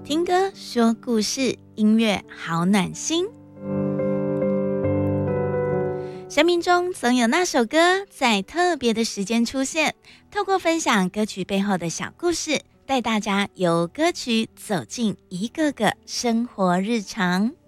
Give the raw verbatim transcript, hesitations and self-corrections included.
听歌说故事，音乐好暖心。生命中总有那首歌在特别的时间出现，透过分享歌曲背后的小故事，带大家由歌曲走进一个个生活日常。